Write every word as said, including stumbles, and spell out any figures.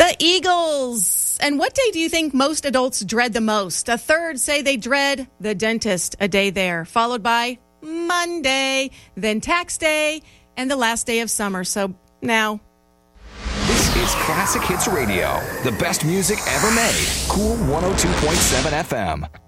The Eagles. And what day do you think most adults dread the most? A third say they dread the dentist, a day there, followed by Monday, then tax day, and the last day of summer. So now. This is Classic Hits Radio, the best music ever made. Cool one oh two point seven F M.